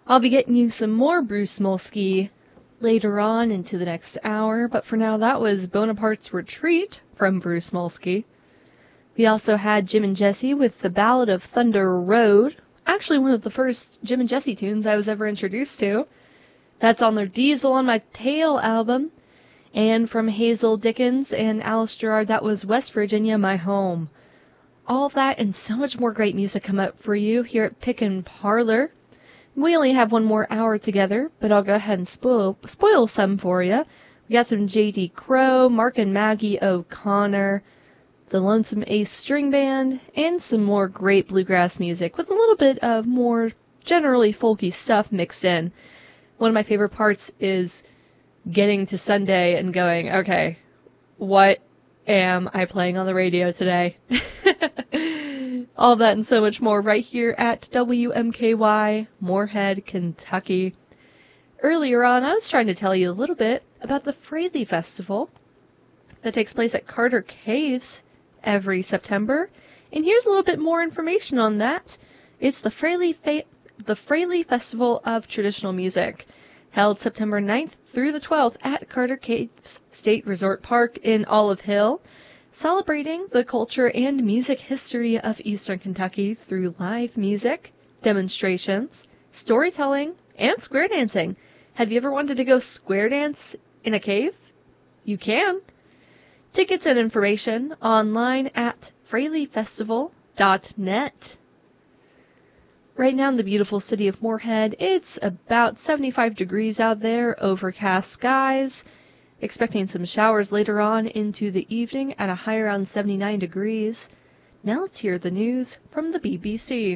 I'll be getting you some more Bruce Smolsky later on into the next hour, but for now that was Bonaparte's Retreat from Bruce Smolsky. We also had Jim and Jesse with the Ballad of Thunder Road, actually one of the first Jim and Jesse tunes I was ever introduced to. That's on their Diesel on My Tail album. And from Hazel Dickens and Alice Gerard, that was West Virginia, My Home. All that and so much more great music come up for you here at Pickin' Parlor. We only have one more hour together, but I'll go ahead and spoil some for you. We got some J.D. Crowe, Mark and Maggie O'Connor, the Lonesome Ace String Band, and some more great bluegrass music with a little bit of more generally folky stuff mixed in. One of my favorite parts is getting to Sunday and going, okay, what am I playing on the radio today? All that and so much more right here at WMKY, Moorhead, Kentucky. Earlier on, I was trying to tell you a little bit about the Fraley Festival that takes place at Carter Caves every September. And here's a little bit more information on that. It's the Fraley Festival of Traditional Music, held September 9th through the 12th at Carter Caves State Resort Park in Olive Hill, celebrating the culture and music history of Eastern Kentucky through live music, demonstrations, storytelling, and square dancing. Have you ever wanted to go square dance in a cave? You can. Tickets and information online at fraleyfestival.net. Right now in the beautiful city of Moorhead, it's about 75 degrees out there, overcast skies. Expecting some showers later on into the evening at a high around 79 degrees. Now let's hear the news from the BBC.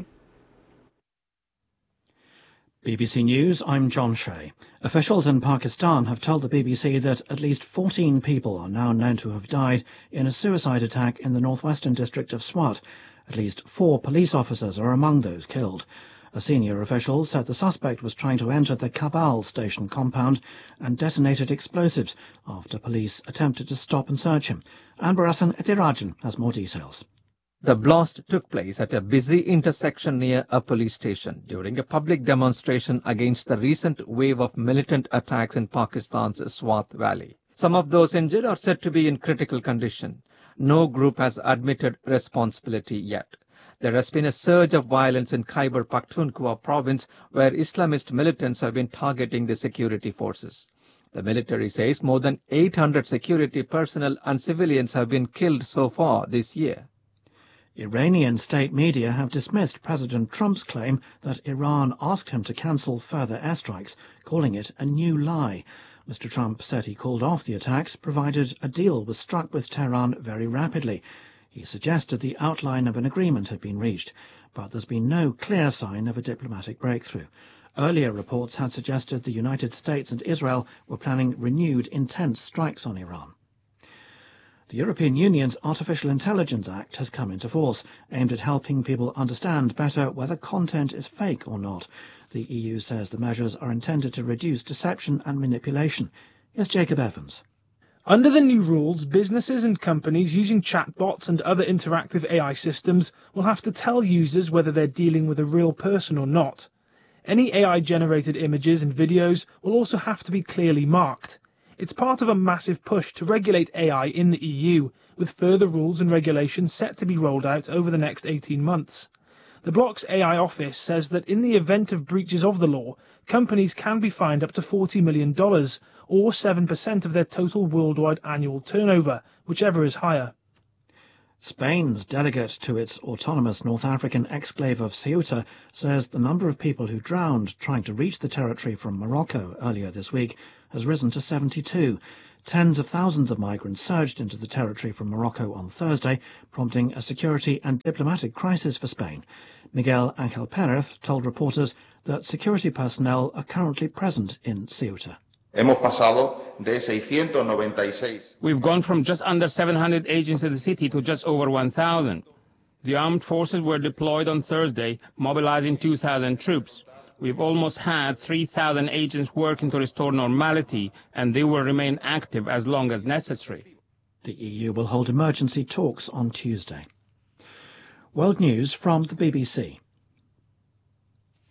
BBC News, I'm John Shea. Officials in Pakistan have told the BBC that at least 14 people are now known to have died in a suicide attack in the northwestern district of Swat. At least 4 police officers are among those killed. A senior official said the suspect was trying to enter the Kabul station compound and detonated explosives after police attempted to stop and search him. Anbarasan Etirajan has more details. The blast took place at a busy intersection near a police station during a public demonstration against the recent wave of militant attacks in Pakistan's Swat Valley. Some of those injured are said to be in critical condition. No group has admitted responsibility yet. There has been a surge of violence in Khyber Pakhtunkhwa province, where Islamist militants have been targeting the security forces. The military says more than 800 security personnel and civilians have been killed so far this year. Iranian state media have dismissed President Trump's claim that Iran asked him to cancel further airstrikes, calling it a new lie. Mr. Trump said he called off the attacks, provided a deal was struck with Tehran very rapidly. He suggested the outline of an agreement had been reached, but there's been no clear sign of a diplomatic breakthrough. Earlier reports had suggested the United States and Israel were planning renewed intense strikes on Iran. The European Union's Artificial Intelligence Act has come into force, aimed at helping people understand better whether content is fake or not. The EU says the measures are intended to reduce deception and manipulation. Here's Jacob Evans. Under the new rules, businesses and companies using chatbots and other interactive AI systems will have to tell users whether they're dealing with a real person or not. Any AI-generated images and videos will also have to be clearly marked. It's part of a massive push to regulate AI in the EU, with further rules and regulations set to be rolled out over the next 18 months. The bloc's AI office says that in the event of breaches of the law, companies can be fined up to $40 million, or 7% of their total worldwide annual turnover, whichever is higher. Spain's delegate to its autonomous North African exclave of Ceuta says the number of people who drowned trying to reach the territory from Morocco earlier this week has risen to 72. Tens of thousands of migrants surged into the territory from Morocco on Thursday, prompting a security and diplomatic crisis for Spain. Miguel Ángel Pérez told reporters that security personnel are currently present in Ceuta. We've gone from just under 700 agents in the city to just over 1,000. The armed forces were deployed on Thursday, mobilizing 2,000 troops. We've almost had 3,000 agents working to restore normality, and they will remain active as long as necessary. The EU will hold emergency talks on Tuesday. World News from the BBC.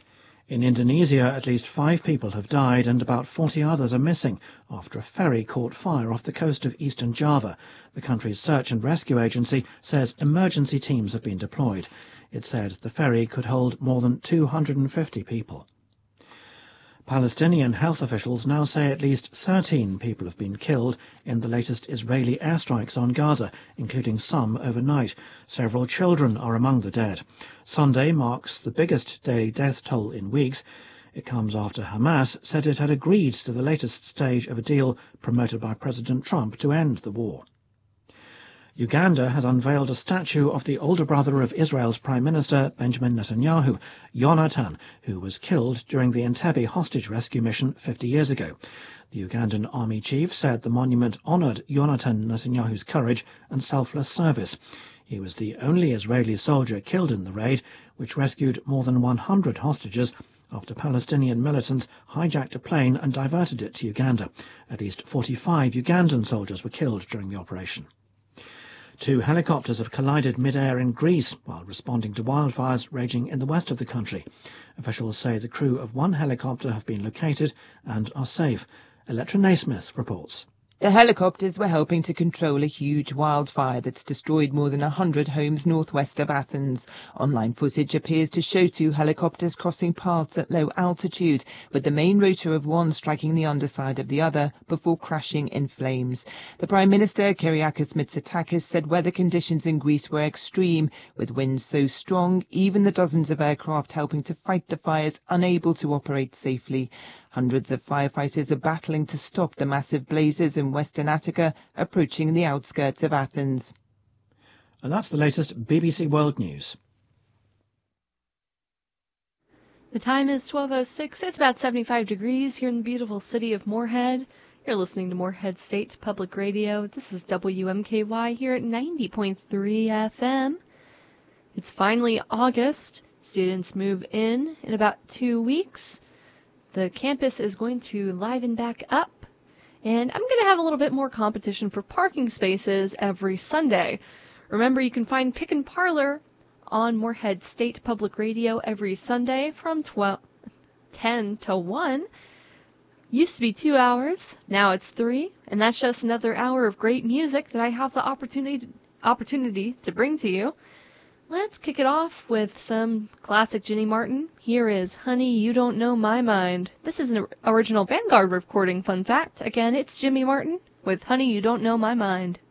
In Indonesia, at least 5 people have died and about 40 others are missing after a ferry caught fire off the coast of eastern Java. The country's search and rescue agency says emergency teams have been deployed. It said the ferry could hold more than 250 people. Palestinian health officials now say at least 13 people have been killed in the latest Israeli airstrikes on Gaza, including some overnight. Several children are among the dead. Sunday marks the biggest daily death toll in weeks. It comes after Hamas said it had agreed to the latest stage of a deal promoted by President Trump to end the war. Uganda has unveiled a statue of the older brother of Israel's Prime Minister Benjamin Netanyahu, Yonatan, who was killed during the Entebbe hostage rescue mission 50 years ago. The Ugandan army chief said the monument honoured Yonatan Netanyahu's courage and selfless service. He was the only Israeli soldier killed in the raid, which rescued more than 100 hostages after Palestinian militants hijacked a plane and diverted it to Uganda. At least 45 Ugandan soldiers were killed during the operation. 2 helicopters have collided mid-air in Greece while responding to wildfires raging in the west of the country. Officials say the crew of 1 helicopter have been located and are safe. Electra Naismith reports. The helicopters were helping to control a huge wildfire that's destroyed more than 100 homes northwest of Athens. Online footage appears to show 2 helicopters crossing paths at low altitude, with the main rotor of one striking the underside of the other before crashing in flames. The Prime Minister, Kyriakos Mitsotakis, said weather conditions in Greece were extreme, with winds so strong even the dozens of aircraft helping to fight the fires unable to operate safely. Hundreds of firefighters are battling to stop the massive blazes in western Attica approaching the outskirts of Athens. And that's the latest BBC World News. The time is 12:06. It's about 75 degrees here in the beautiful city of Moorhead. You're listening to Moorhead State Public Radio. This is WMKY here at 90.3 FM. It's finally August. Students move in about 2 weeks. The campus is going to liven back up, and I'm going to have a little bit more competition for parking spaces every Sunday. Remember, you can find Pick and Parlor on Moorhead State Public Radio every Sunday from 10 to 1. Used to be 2 hours, now it's 3, and that's just another hour of great music that I have the opportunity to bring to you. Let's kick it off with some classic Ginny Martin. Here is Honey, You Don't Know My Mind. This is an original Vanguard recording, fun fact. Again, it's Jimmy Martin with Honey, You Don't Know My Mind.